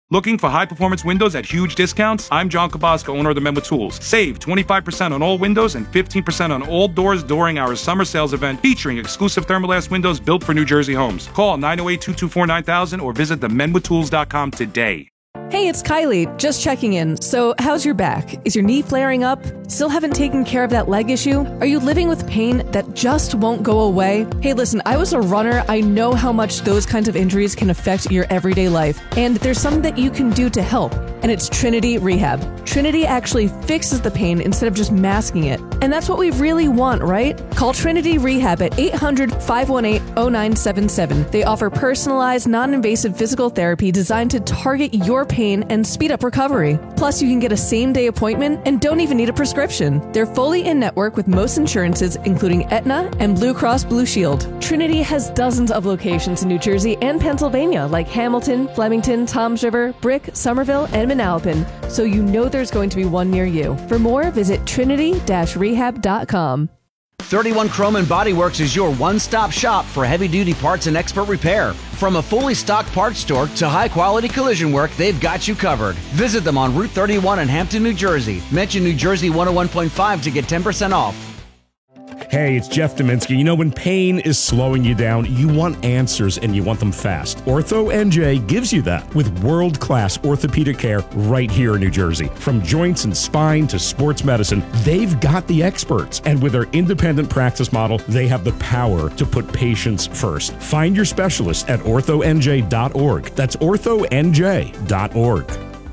Looking for high-performance windows at huge discounts? I'm John Kabosco, owner of the Men with Tools. Save 25% on all windows and 15% on all doors during our summer sales event featuring exclusive Thermalast windows built for New Jersey homes. Call 908-224-9000 or visit themenwithtools.com today. Hey, it's Kylie, just checking in. So, how's your back? Is your knee flaring up? Still haven't taken care of that leg issue? Are you living with pain that just won't go away? Hey, listen, I was a runner. I know how much those kinds of injuries can affect your everyday life. And there's something that you can do to help, and it's Trinity Rehab. Trinity actually fixes the pain instead of just masking it. And that's what we really want, right? Call Trinity Rehab at 800-518-0977. They offer personalized, non-invasive physical therapy designed to target your pain and speed up recovery. Plus, you can get a same-day appointment and don't even need a prescription. They're fully in-network with most insurances, including Aetna and Blue Cross Blue Shield. Trinity has dozens of locations in New Jersey and Pennsylvania, like Hamilton, Flemington, Toms River, Brick, Somerville, and Manalapan, so you know there's going to be one near you. For more, visit trinity-rehab.com. 31 Chrome and Body Works is your one-stop shop for heavy-duty parts and expert repair. From a fully stocked parts store to high-quality collision work, they've got you covered. Visit them on Route 31 in Hampton, New Jersey. Mention New Jersey 101.5 to get 10% off. Hey, it's Jeff Dominski. You know, when pain is slowing you down, you want answers and you want them fast. Ortho NJ gives you that with world-class orthopedic care right here in New Jersey. From joints and spine to sports medicine, they've got the experts. And with their independent practice model, they have the power to put patients first. Find your specialist at orthonj.org. That's orthonj.org.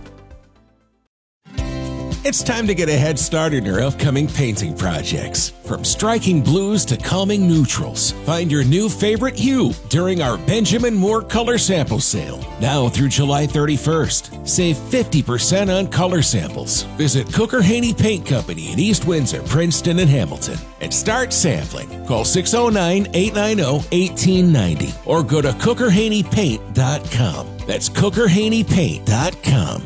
It's time to get a head start on your upcoming painting projects. From striking blues to calming neutrals, find your new favorite hue during our Benjamin Moore Color Sample Sale. Now through July 31st. Save 50% on color samples. Visit Cooker Haney Paint Company in East Windsor, Princeton, and Hamilton and start sampling. Call 609-890-1890 or go to cookerhaneypaint.com. That's cookerhaneypaint.com.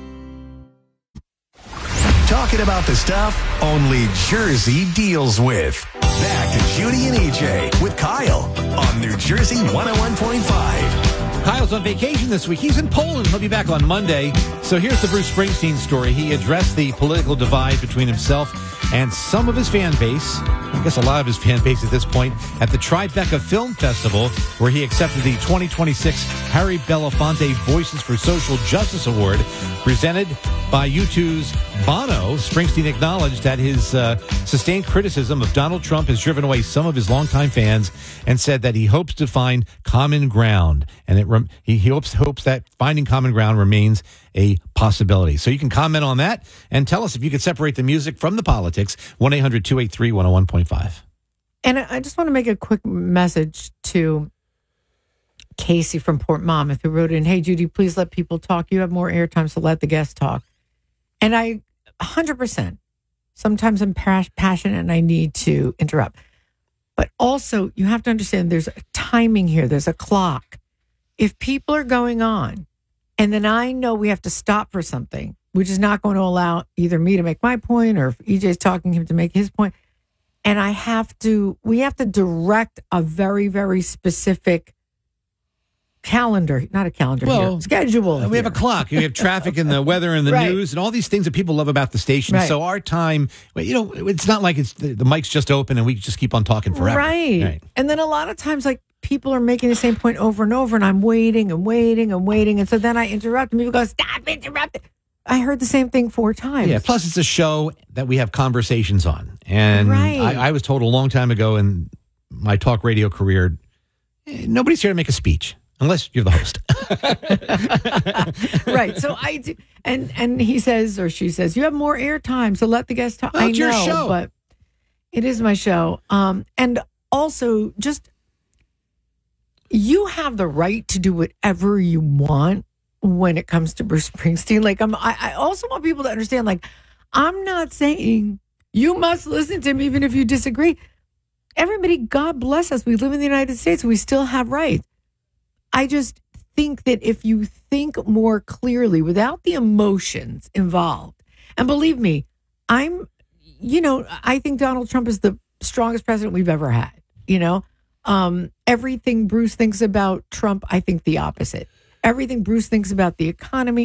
Talking about the stuff only Jersey deals with. Back to Judy and EJ with Kyle on New Jersey 101.5. Kyle's on vacation this week. He's in Poland. He'll be back on Monday. So here's the Bruce Springsteen story. He addressed the political divide between himself and some of his fan base, I guess a lot of his fan base at this point, at the Tribeca Film Festival, where he accepted the 2026 Harry Belafonte Voices for Social Justice Award, presented by U2's Bono. Springsteen acknowledged that his sustained criticism of Donald Trump has driven away some of his longtime fans and said that he hopes to find common ground. And he hopes that finding common ground remains a possibility. So you can comment on that and tell us if you could separate the music from the politics. 1-800-283-101.5. And I just want to make a quick message to Casey from Port Monmouth, who wrote in, "Hey, Judy, please let people talk. You have more airtime, so let the guests talk." And I, 100%, sometimes I'm passionate and I need to interrupt. But also, you have to understand there's a timing here. There's a clock. If people are going on, and then I know we have to stop for something, which is not going to allow either me to make my point or if EJ's talking him to make his point. And we have to direct a very, very specific calendar, not a calendar here, schedule. We have a clock. We have traffic and the weather and the news and all these things that people love about the station. Right. So our time, it's not like it's the mic's just open and we just keep on talking forever. Right. And then a lot of times, like, people are making the same point over and over, and I'm waiting and waiting and waiting. And so then I interrupt, and people go, "Stop interrupting." I heard the same thing 4 times. Yeah, plus it's a show that we have conversations on. And I was told a long time ago in my talk radio career, nobody's here to make a speech. Unless you're the host. Right. So I do. And he says, or she says, "You have more airtime, so let the guests talk." Well, it's your show. But it is my show. And also, just, you have the right to do whatever you want when it comes to Bruce Springsteen. Like, I also want people to understand, like, I'm not saying you must listen to him even if you disagree. Everybody, God bless us. We live in the United States. We still have rights. I just think that if you think more clearly without the emotions involved, and believe me, I think Donald Trump is the strongest president we've ever had. Everything Bruce thinks about Trump, I think the opposite. Everything Bruce thinks about the economy,